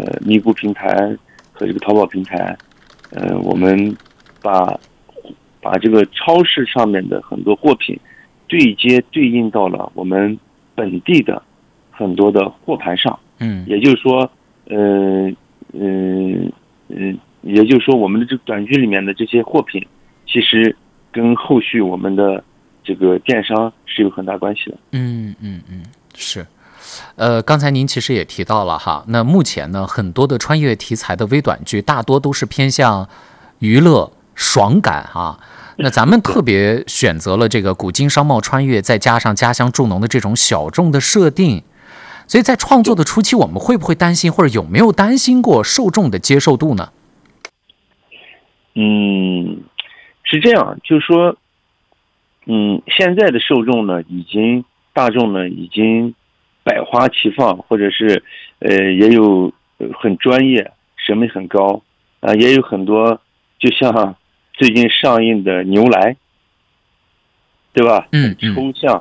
咪咕平台和这个淘宝平台，我们把这个超市上面的很多货品对应到了我们本地的很多的货盘上。也就是说，也就是说，我们的这个短剧里面的这些货品，其实跟后续我们的这个电商是有很大关系的。 是。刚才您其实也提到了哈，那目前呢，很多的穿越题材的微短剧，大多都是偏向娱乐爽感啊。那咱们特别选择了这个古今商贸穿越，再加上家乡助农的这种小众的设定，所以在创作的初期，我们会不会担心，或者有没有担心过受众的接受度呢？ 是这样，就是说，现在的受众呢，大众呢已经百花齐放，或者是也有很专业，审美很高也有很多，就像最近上映的《牛来》，对吧？很抽象，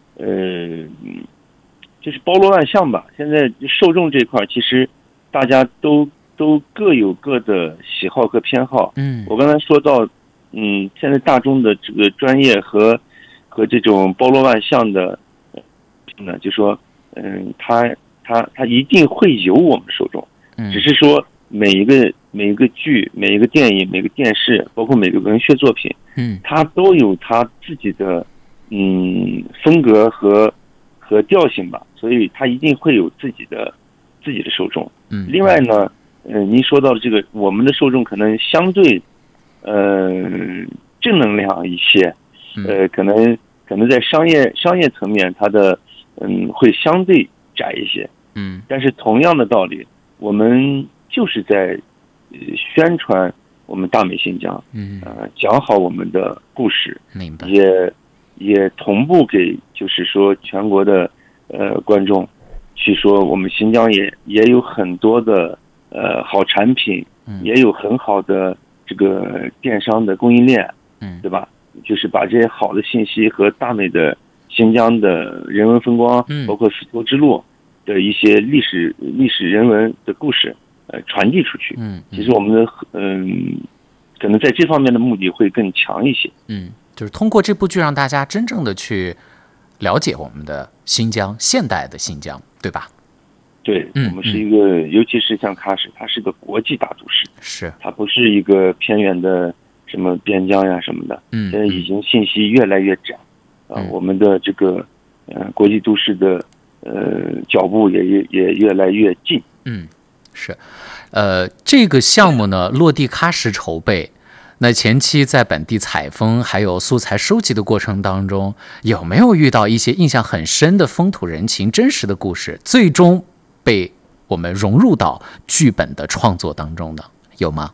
就是包罗万象吧。现在受众这块，其实大家都各有各的喜好和偏好。我刚才说到，现在大众的这个专业和这种包罗万象的，就说，他一定会有我们受众，只是说每一个剧、每一个电影、每个电视，包括每个文学作品，它都有它自己的风格和调性吧，所以它一定会有自己的受众。另外呢，您说到这个，我们的受众可能相对正能量一些，可能在商业层面，它的会相对窄一些。但是同样的道理，我们就是在宣传我们大美新疆，讲好我们的故事， 明白， 也同步给就是说全国的观众去说，我们新疆也有很多的好产品，也有很好的这个电商的供应链，对吧？就是把这些好的信息和大美的新疆的人文风光，包括丝绸之路的一些历史人文的故事，传递出去。其实我们的可能在这方面的目的会更强一些。 就是通过这部剧让大家真正的去了解我们的新疆，现代的新疆，对吧？ 对，我们是一个，尤其是像喀什，它是个国际大都市， 是它不是一个偏远的什么边疆呀什么的。现在已经信息越来越窄我们的这个国际都市的脚步也越来越近。 是，这个项目呢落地喀什筹备，那前期在本地采风还有素材收集的过程当中，有没有遇到一些印象很深的风土人情、真实的故事，最终被我们融入到剧本的创作当中呢？有吗？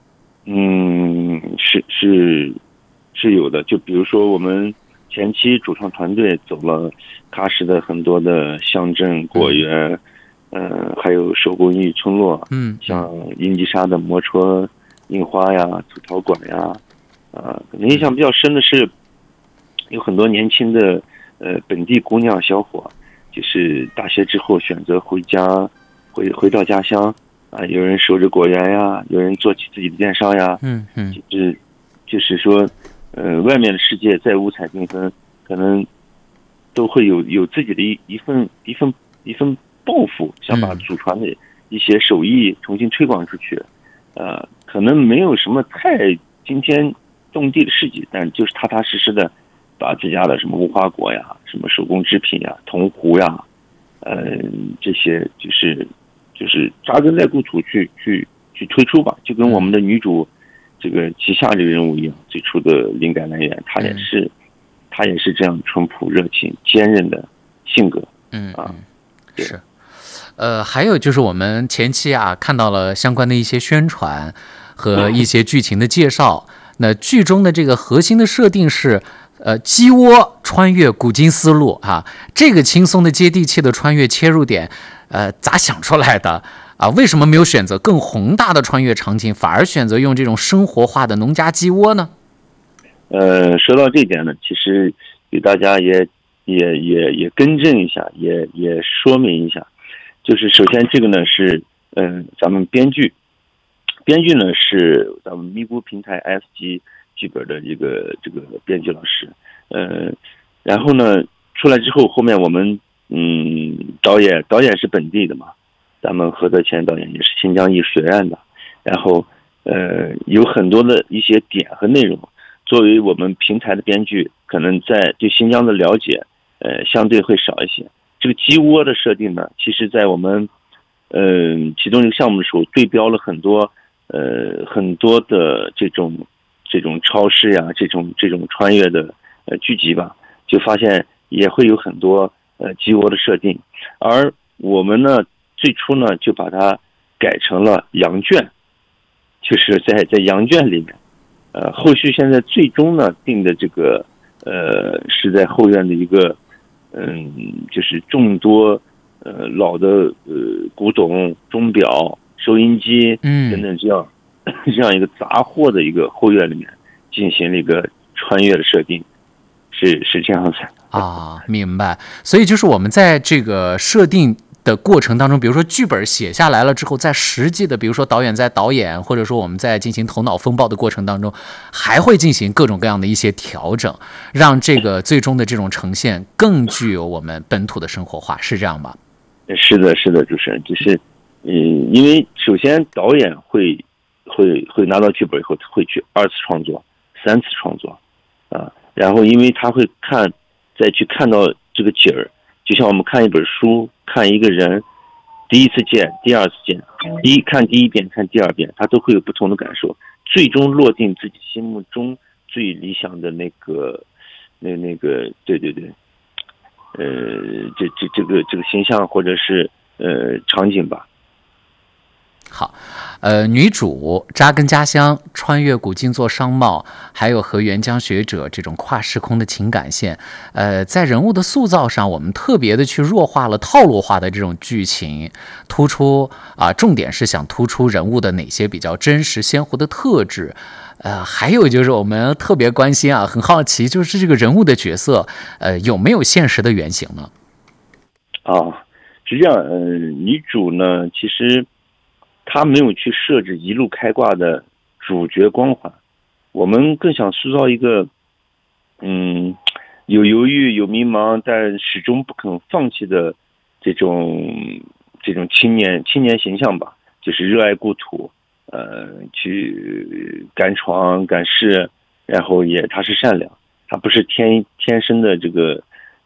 是有的。就比如说我们前期主创团队走了喀什的很多的乡镇、果园，还有手工艺村落，像英吉沙的摩戳印花呀、土陶馆呀，可能印象比较深的是，有很多年轻的本地姑娘小伙，就是大学之后选择回到家乡有人守着果园呀，有人做起自己的电商呀，就是说，外面的世界再五彩缤纷，可能都会有自己的一份抱负，想把祖传的一些手艺重新推广出去。可能没有什么太惊天动地的事迹，但就是踏踏实实的把自家的什么无花果呀、什么手工制品呀、铜壶呀，这些就是扎根在故土去推出吧，就跟我们的女主这个旗下这个人物一样，最初的灵感来源，她也是这样淳朴、热情、坚韧的性格。 是。还有就是我们前期看到了相关的一些宣传和一些剧情的介绍。那剧中的这个核心的设定是，鸡窝穿越古今丝路这个轻松的接地气的穿越切入点，咋想出来的为什么没有选择更宏大的穿越场景，反而选择用这种生活化的农家鸡窝呢？ 说到这点呢，其实给大家也更正一下，也说明一下。就是首先这个呢是咱们编剧呢是咱们咪咕平台 S 级剧本的这个编剧老师，然后呢出来之后，后面我们导演是本地的嘛，咱们何德谦导演也是新疆艺术学院的，然后有很多的一些点和内容，作为我们平台的编剧，可能在对新疆的了解相对会少一些。这个鸡窝的设定呢，其实在我们启动这个项目的时候，对标了很多的这种超市呀，这种穿越的剧集吧，就发现也会有很多鸡窝的设定，而我们呢最初呢就把它改成了羊圈，就是在羊圈里面，后续现在最终呢定的这个是在后院的一个就是众多老的古董、钟表、收音机等等这样一个杂货的一个后院里面进行了一个穿越的设定，是这样子啊，明白。所以就是我们在这个设定的过程当中，比如说剧本写下来了之后，在实际的比如说导演在导演，或者说我们在进行头脑风暴的过程当中，还会进行各种各样的一些调整，让这个最终的这种呈现更具有我们本土的生活化，是这样吧？ 是的，主持人，就是因为首先导演会拿到剧本以后，会去2次创作、3次创作啊，然后因为他会再去看到这个景儿，就像我们看一本书、看一个人，第一次见、第二次见，看第一遍、看第二遍，他都会有不同的感受，最终落定自己心目中最理想的那个，对，这个形象或者是场景吧。 好，女主扎根家乡，穿越古今做商贸，还有和援疆学者这种跨时空的情感线，在人物的塑造上，我们特别的去弱化了套路化的这种剧情，突出重点是想突出人物的哪些比较真实鲜活的特质。还有就是我们特别关心很好奇，就是这个人物的角色，有没有现实的原型呢？ 是这样，女主呢，其实她没有去设置一路开挂的主角光环，我们更想塑造一个，有犹豫、有迷茫，但始终不肯放弃的这种青年形象吧，就是热爱故土。去敢闯敢试，然后他是善良，他不是天生的这个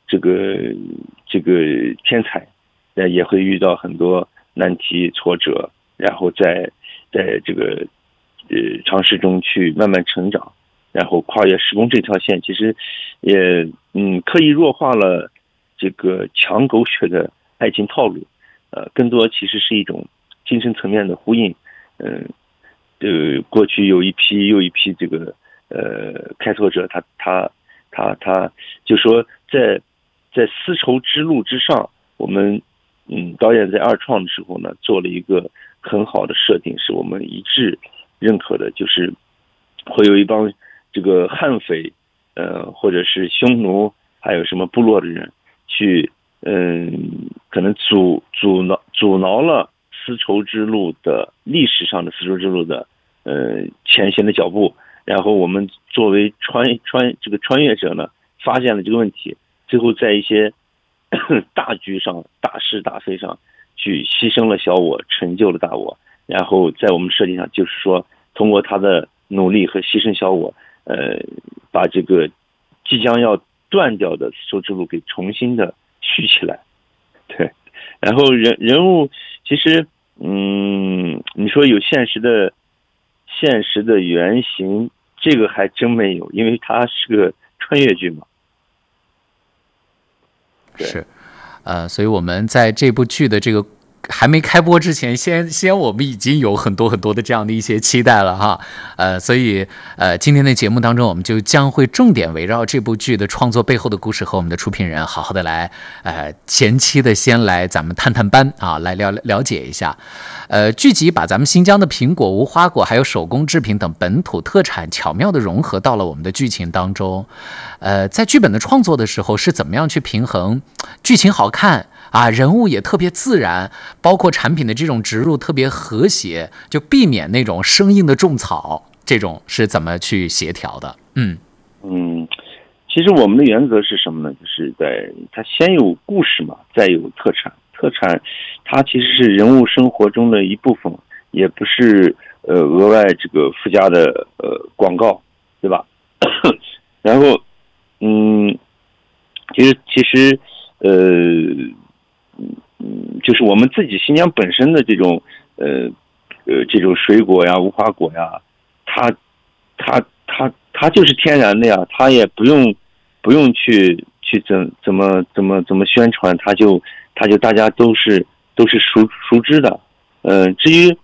天才，也会遇到很多难题挫折，然后在这个尝试中去慢慢成长，然后跨越时空这条线，其实也刻意弱化了这个强狗血的爱情套路，更多其实是一种精神层面的呼应。过去有一批又一批这个开拓者，他就说在丝绸之路之上，我们导演在二创的时候呢，做了一个很好的设定，是我们一致认可的，就是会有一帮这个悍匪，或者是匈奴，还有什么部落的人去，可能阻挠了丝绸之路的历史上的丝绸之路的前行的脚步，然后我们作为这个穿越者呢，发现了这个问题，最后在一些大局上、大是大非上去牺牲了小我，成就了大我，然后在我们设计上就是说，通过他的努力和牺牲小我，把这个即将要断掉的丝绸之路给重新的续起来。对，然后人物其实你说有现实的原型，这个还真没有，因为它是个穿越剧嘛。 是，所以我们在这部剧的这个还没开播之前，先我们已经有很多的这样的一些期待了哈，所以今天的节目当中，我们就将会重点围绕这部剧的创作背后的故事和我们的出品人好好的来前期的先来咱们探班来了解一下。剧集把咱们新疆的苹果、无花果还有手工制品等本土特产巧妙的融合到了我们的剧情当中。在剧本的创作的时候是怎么样去平衡剧情好看啊，人物也特别自然，包括产品的这种植入特别和谐，就避免那种生硬的种草，这种是怎么去协调的？ 其实我们的原则是什么呢？就是它先有故事嘛，再有特产。特产它其实是人物生活中的一部分，也不是额外这个附加的广告，对吧？然后其实就是我们自己新疆本身的这种这种水果呀、无花果呀，它就是天然的呀，它也不用去怎么宣传，它就大家都是熟知的。至于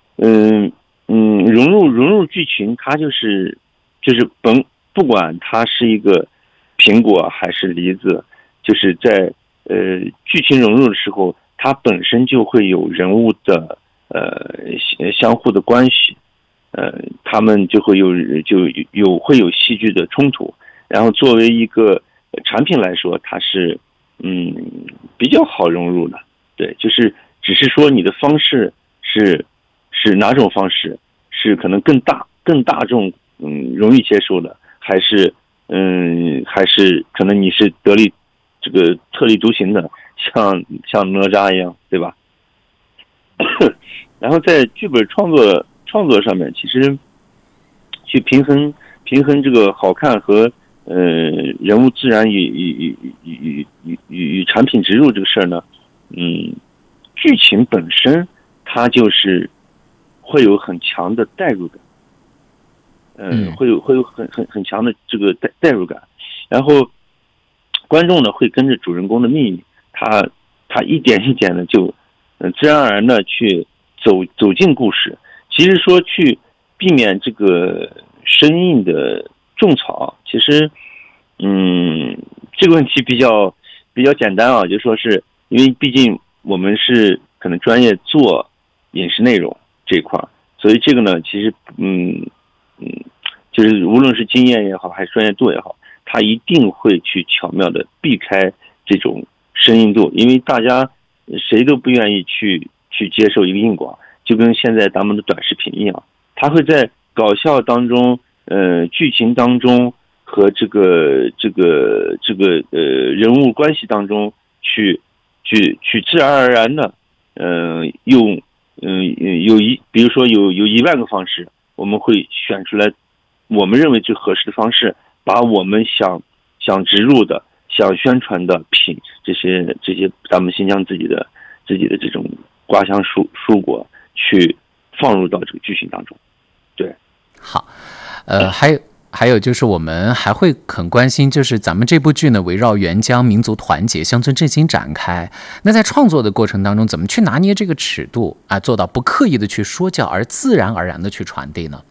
融入剧情，它就是不管它是一个苹果还是梨子，就是在剧情融入的时候，它本身就会有人物的相互的关系，他们就会有戏剧的冲突，然后作为一个产品来说，它是比较好融入的。对，就是只是说你的方式是哪种方式，是可能更大众容易接受的，还是可能你是这个特立独行的，像哪吒一样，对吧？然后在剧本创作上面，其实去平衡这个好看和人物自然与产品植入这个事儿呢，剧情本身它就是会有很强的代入感，会有很强的这个代入感，然后观众呢会跟着主人公的命运，他一点一点的就自然而然的去走进故事。其实说去避免这个生硬的种草，其实这个问题比较简单啊，就说是因为毕竟我们是可能专业做影视内容这一块，所以这个呢，其实就是无论是经验也好，还是专业度也好，他一定会去巧妙的避开这种生硬度，因为大家谁都不愿意去接受一个硬广，就跟现在咱们的短视频一样，他会在搞笑当中、剧情当中和这个人物关系当中去自然而然的用比如说有1万个方式，我们会选出来我们认为最合适的方式，把我们想植入的、想宣传的品这些咱们新疆自己的这种瓜香蔬果去放入到这个剧情当中。对， 好，还有就是我们还会很关心，就是咱们这部剧呢围绕援疆、民族团结、乡村振兴展开。那在创作的过程当中，怎么去拿捏这个尺度啊，做到不刻意的去说教，而自然而然的去传递呢？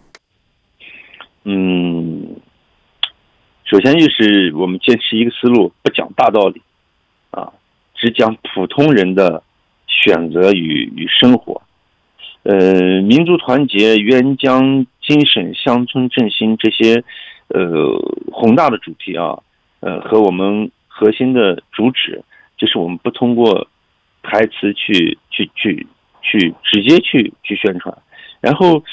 首先就是我们坚持一个思路，不讲大道理啊，只讲普通人的选择与生活。民族团结、援疆精神、乡村振兴这些宏大的主题啊，和我们核心的主旨，就是我们不通过台词去直接去宣传。然后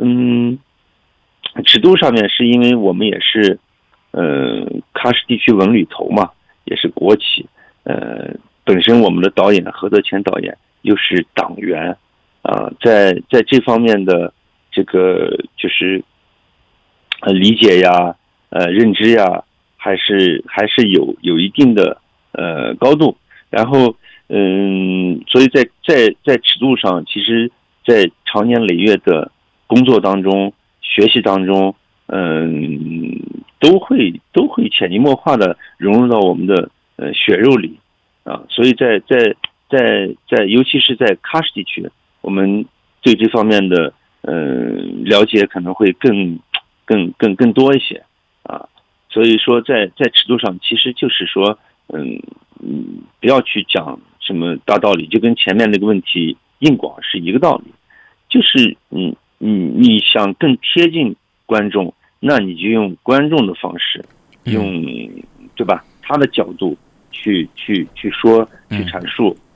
尺度上面是因为我们也是喀什地区文旅头嘛，也是国企，本身我们的导演何德乾导演又是党员在这方面的这个就是理解呀、认知呀，还是有一定的高度。然后所以在尺度上，其实在长年累月的工作当中、学习当中，都会潜移默化的融入到我们的血肉里啊。所以在尤其是在喀什地区，我们对这方面的了解可能会更多一些啊。所以说在尺度上，其实就是说不要去讲什么大道理，就跟前面那个问题硬广是一个道理，就是你想更贴近观众，那你就用观众的方式，用对吧？他的角度去说去阐述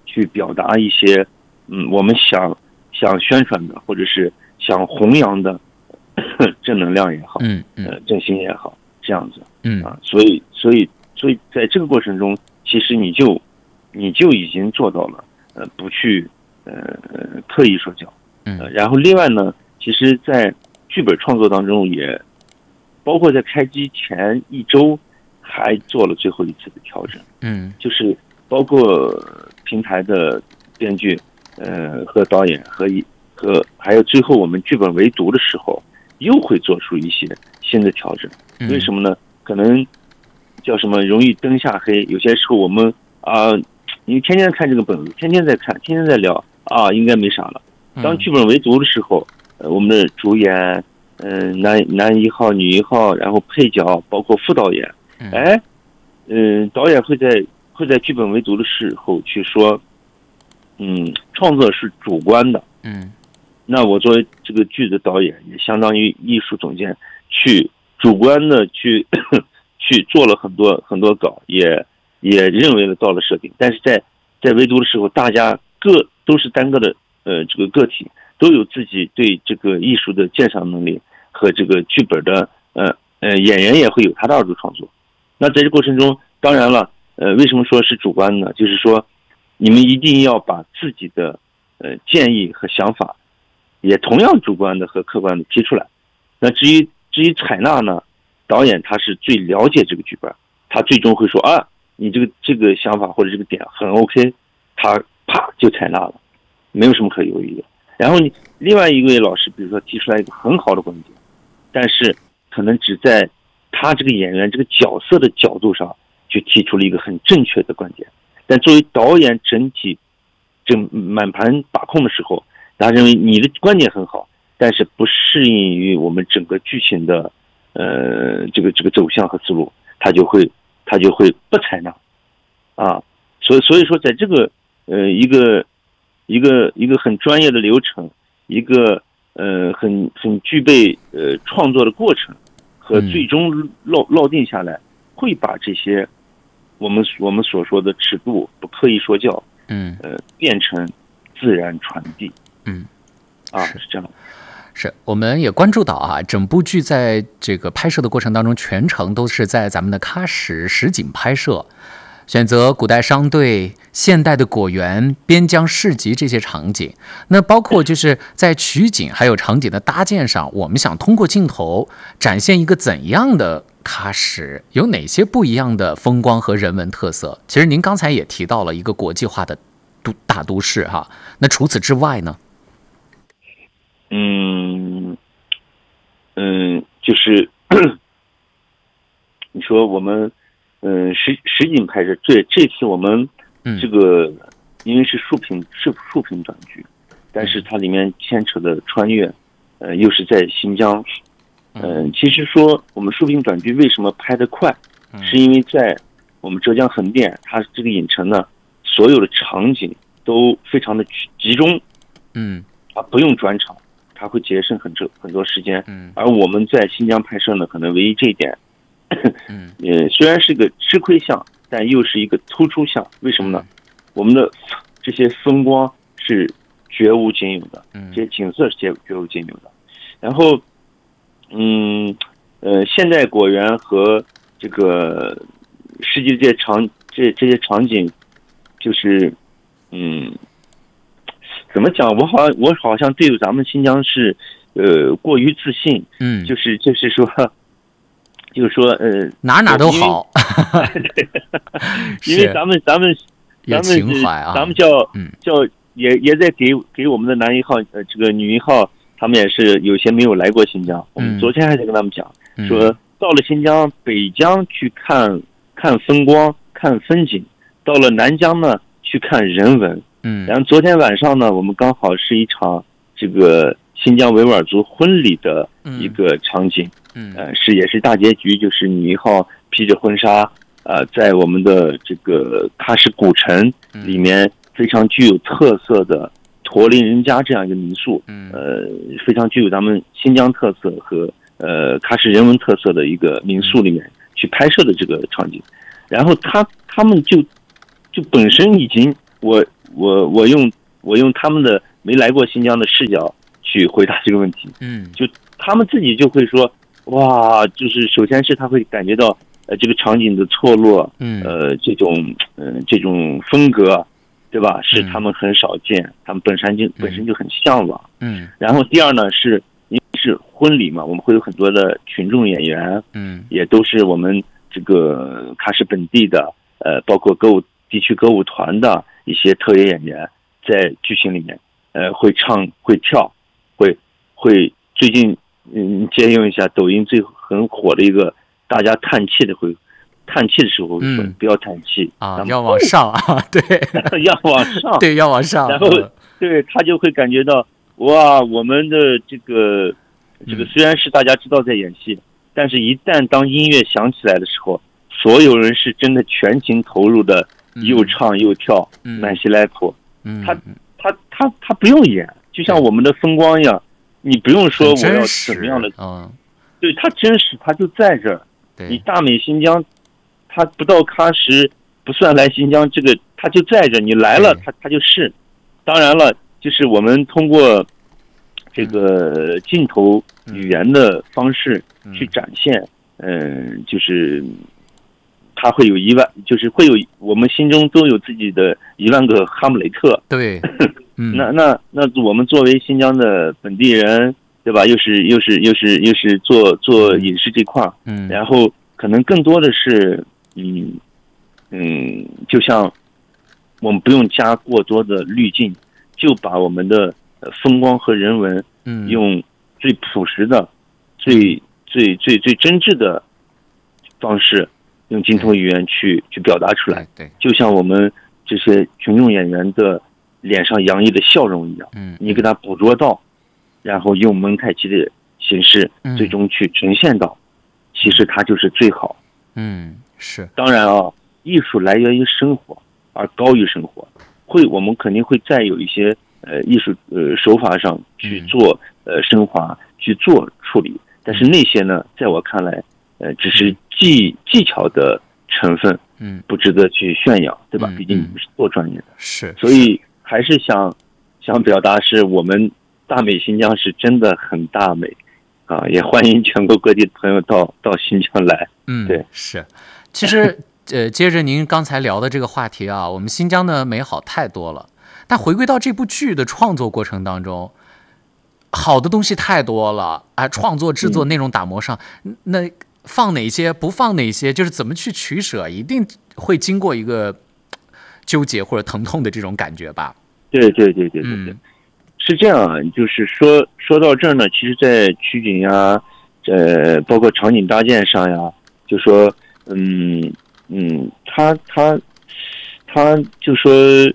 去表达一些我们想宣传的或者是想弘扬的正能量也好，正心也好，这样子，所以在这个过程中，其实你就已经做到了，不去刻意说教，然后另外呢，其实，在剧本创作当中也包括在开机前1周还做了最后一次的调整，就是包括平台的编剧，和导演和还有最后我们剧本围读的时候，又会做出一些新的调整。为什么呢？可能叫什么容易灯下黑，有些时候我们因为天天看这个本子，天天在看，天天在聊应该没啥了。当剧本围读的时候，我们的主演，男1号、女1号，然后配角，包括副导演，导演会在剧本围读的时候去说，创作是主观的，那我作为这个剧的导演，也相当于艺术总监，去主观的去做了很多稿，也认为了到了设定，但是在围读的时候，大家都是单个的这个个体，都有自己对这个艺术的鉴赏能力和这个剧本的演员也会有他的二度创作。那在这过程中，当然了，为什么说是主观呢？就是说，你们一定要把自己的建议和想法，也同样主观的和客观的提出来。那至于采纳呢，导演他是最了解这个剧本，他最终会说你这个想法或者这个点很 OK， 他啪就采纳了，没有什么可犹豫的。然后另外一位老师，比如说提出来一个很好的观点，但是可能只在他这个演员这个角色的角度上去提出了一个很正确的观点，但作为导演整体满盘把控的时候，他认为你的观点很好，但是不适应于我们整个剧情的这个走向和思路，他就会不采纳所以说在这个一个很专业的流程，一个很具备创作的过程和最终落定下来，会把这些我们所说的尺度不刻意说教，变成自然传递，是这样。 是，我们也关注到整部剧在这个拍摄的过程当中，全程都是在咱们的喀什实景拍摄，选择古代商队、现代的果园、边疆市集这些场景。那包括就是在取景还有场景的搭建上，我们想通过镜头展现一个怎样的喀什，有哪些不一样的风光和人文特色？其实您刚才也提到了一个国际化的大都市那除此之外呢？ 就是你说我们实景拍摄，这次我们这个因为是竖屏短剧，但是它里面牵扯的穿越，又是在新疆。其实说我们竖屏短剧为什么拍得快，是因为在我们浙江横店，它这个影城呢，所有的场景都非常的集中，不用转场，它会节省很多时间。而我们在新疆拍摄呢，可能唯一这一点，虽然是个吃亏项，但又是一个突出项。为什么呢？我们的这些风光是绝无仅有的，这些景色是绝无仅有的。然后，现代果园和这个世界这些场景，就是怎么讲？我好像对咱们新疆是过于自信，就是说哪都好， 因为咱们有情怀咱们叫也在给我们的男1号这个女1号，他们也是有些没有来过新疆。我们昨天还在跟他们讲，说到了新疆北疆去看风光看风景，到了南疆呢去看人文。然后昨天晚上呢，我们刚好是一场这个新疆维吾尔族婚礼的一个场景，也是大结局，就是女1号披着婚纱，在我们的这个喀什古城里面非常具有特色的驼铃人家这样一个民宿，非常具有咱们新疆特色和喀什人文特色的一个民宿里面去拍摄的这个场景。然后他们就本身已经我用他们的没来过新疆的视角去回答这个问题。就他们自己就会说，哇，就是首先是他会感觉到这个场景的错落，这种风格，对吧？是他们很少见，他们本身就很向往。然后第二呢，是因为是婚礼嘛，我们会有很多的群众演员，也都是我们这个喀什本地的，包括地区歌舞团的一些特约演员，在剧情里面，会唱会跳，会最近借用一下抖音很火的一个，大家叹气的时候说不要叹气啊，要往上啊，对， 要往上， 对，要往上， 然后对他就会感觉到哇，我们的这个虽然是大家知道在演戏，但是一旦当音乐响起来的时候，所有人是真的全情投入的，又唱又跳，满西来普，他不用演，就像我们的风光一样，你不用说我要怎么样的，对，他真实，他就在这儿。你大美新疆，他不到喀什不算来新疆，这个他就在这，你来了，他就是。当然了，就是我们通过这个镜头语言的方式去展现，就是他会有就是会有我们心中都有自己的10000个哈姆雷特。 对， 那我们作为新疆的本地人，对吧？又是做影视这块，然后可能更多的是，就像我们不用加过多的滤镜，就把我们的风光和人文，用最朴实的、最真挚的方式，用镜头语言去表达出来。 对， 就像我们这些群众演员的脸上洋溢的笑容一样，你给他捕捉到，然后用蒙太奇的形式，最终去呈现到，其实它就是最好。 是。 当然啊，艺术来源于生活，而高于生活。我们肯定会再有一些艺术手法上去做升华，去做处理。但是那些呢，在我看来，只是技巧的成分，不值得去炫耀，对吧？毕竟你不是做专业的。 是。 所以还是想表达，是我们大美新疆是真的很大美啊！也欢迎全国各地的朋友到新疆来。对， 是。其实接着您刚才聊的这个话题啊，我们新疆的美好太多了，但回归到这部剧的创作过程当中，好的东西太多了啊！创作、制作、内容打磨上，那放哪些不放哪些，就是怎么去取舍，一定会经过一个纠结或者疼痛的这种感觉吧？ 对，是这样啊。就是说到这儿呢，其实，在取景呀，包括场景搭建上呀，就说，他就说，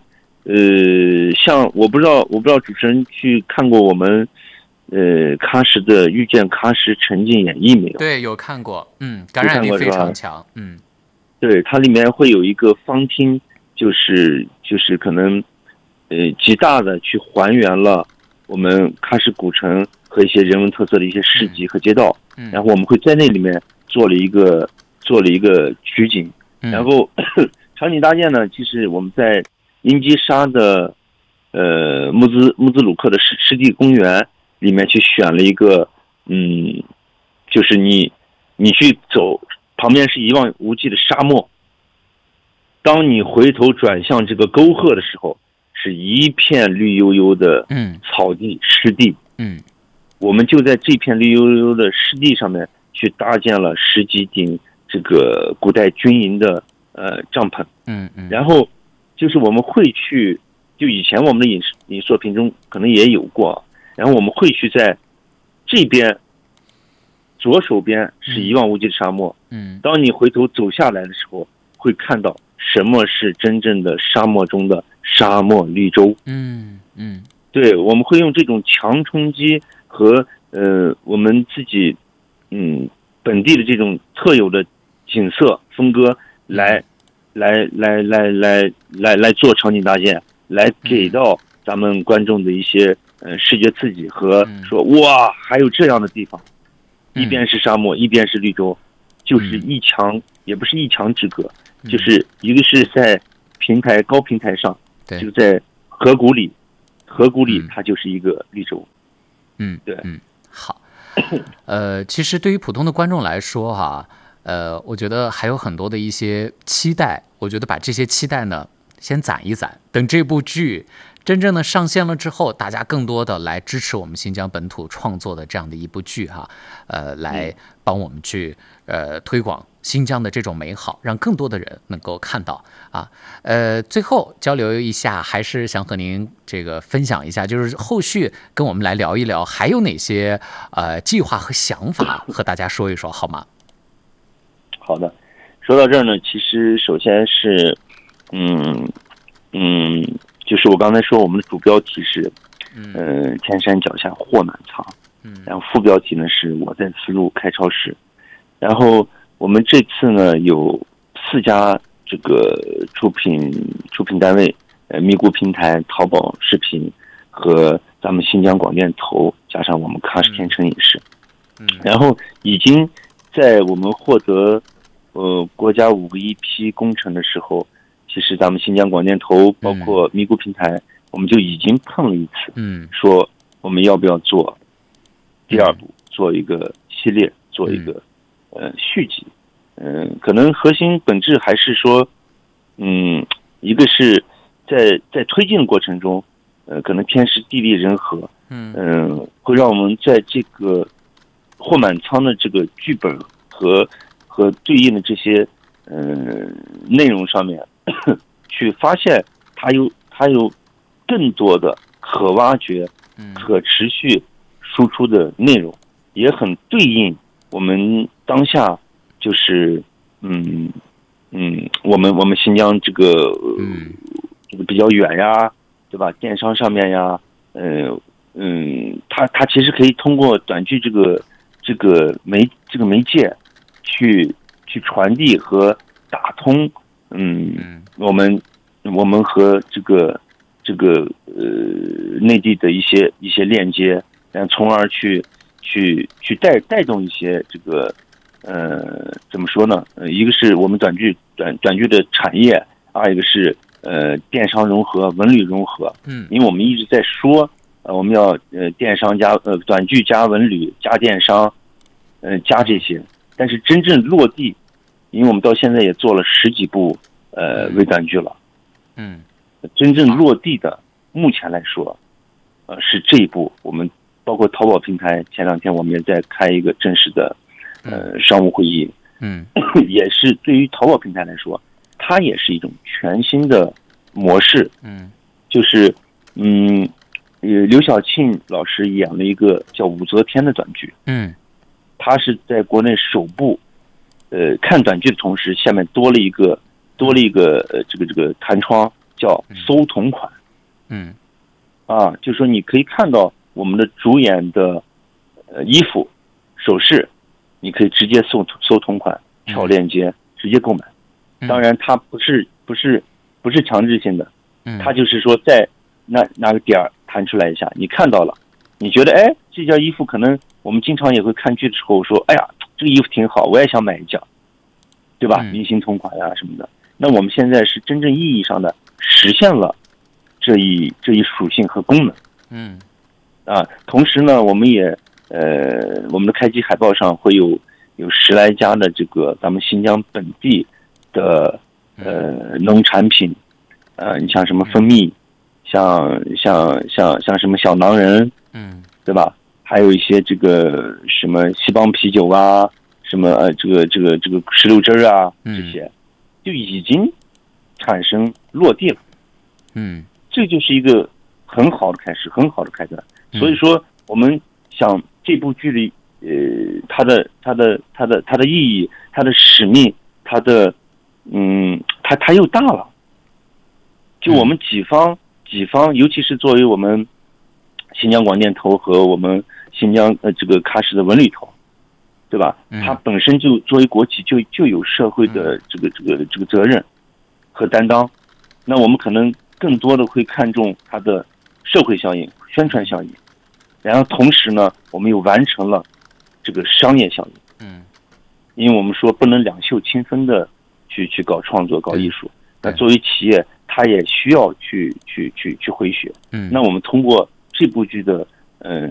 像我不知道主持人去看过我们喀什的《遇见喀什沉浸演绎没有？ 对，有看过，感染力非常强， 对，它里面会有一个方厅，就是可能极大的去还原了我们喀什古城和一些人文特色的一些市集和街道，然后我们会在那里面做了一个取景，然后场景搭建呢，其实我们在英吉沙的木兹鲁克的湿地公园里面去选了一个，就是你去走，旁边是一望无际的沙漠，当你回头转向这个沟壑的时候，是一片绿油油的草地湿地，我们就在这片绿油油的湿地上面去搭建了10几顶这个古代军营的帐篷，然后就是我们会去，就以前我们的影视作品中可能也有过，然后我们会去在这边左手边是一望无际的沙漠，当你回头走下来的时候，会看到什么是真正的沙漠中的沙漠绿洲。对，我们会用这种强冲击和我们自己本地的这种特有的景色风格来做场景搭建，来给到咱们观众的一些视觉刺激和说哇还有这样的地方，一边是沙漠一边是绿洲，就是也不是一墙之隔，就是一个是在高平台上，就在河谷里它就是一个绿洲。对， 好。其实对于普通的观众来说哈，我觉得还有很多的一些期待，我觉得把这些期待呢先攒一攒，等这部剧真正的上线了之后，大家更多的来支持我们新疆本土创作的这样的一部剧哈，来帮我们去推广新疆的这种美好，让更多的人能够看到啊。最后交流一下，还是想和您这个分享一下，就是后续跟我们来聊一聊，还有哪些计划和想法和大家说一说，好吗？ 好的，说到这儿呢，其实首先是，就是我刚才说我们的主标题是，天山脚下货满仓，然后副标题呢是我在丝路开超市，然后我们这次呢有4家这个出品单位，咪咕平台、淘宝视频和咱们新疆广电投，加上我们喀什天成影视，然后已经在我们获得国家5个1批工程的时候，其实咱们新疆广电投包括咪咕平台，我们就已经碰了一次，说我们要不要做第2部，做一个系列，做一个续集。可能核心本质还是说，一个是在推进的过程中，可能天时地利人和，会让我们在这个货满仓的这个剧本和对应的这些内容上面，去发现它有更多的可挖掘、可持续输出的内容，也很对应我们当下就是我们新疆这个比较远呀，对吧？电商上面呀，它其实可以通过短剧这个媒介去传递和打通，我们和这个内地的一些链接，然后从而去带动一些这个怎么说呢？一个是我们短剧的产业，二一个是电商融合、文旅融合。因为我们一直在说，我们要电商加短剧加文旅加电商，加这些，但是真正落地，因为我们到现在也做了10几部微短剧了，真正落地的，目前来说，是这一部。我们包括淘宝平台，前2天我们也在开一个正式的商务会议，也是对于淘宝平台来说，它也是一种全新的模式，就是刘晓庆老师演了一个叫武则天的短剧，他是在国内首部看短剧的同时，下面多了一个这个弹窗叫搜同款，就是说你可以看到我们的主演的衣服首饰，你可以直接搜同款，挑链接直接购买。当然它不是强制性的，它就是说在哪个点弹出来一下，你看到了，你觉得这件衣服可能我们经常也会看剧的时候说，哎呀这个衣服挺好，我也想买一件，对吧？明星同款呀什么的。那我们现在是真正意义上的实现了这一属性和功能。同时呢，我们也我们的开机海报上会有10来家的这个咱们新疆本地的农产品，你像什么蜂蜜，像什么小囊人，对吧？还有一些这个什么西邦啤酒啊，什么这个石榴汁啊，这些就已经产生落地了。这就是一个很好的开始，很好的开端。所以说，我们想这部剧里，它的意义，它的使命，它又大了。就我们几方，尤其是作为我们新疆广电投和我们新疆这个喀什的文旅投，对吧？它本身就作为国企就有社会的这个责任和担当。那我们可能更多的会看重它的社会效应、宣传效应，然后同时呢，我们又完成了这个商业效应。因为我们说不能两袖清风的去搞创作、搞艺术。那作为企业， 他也需要去回血。那我们通过这部剧的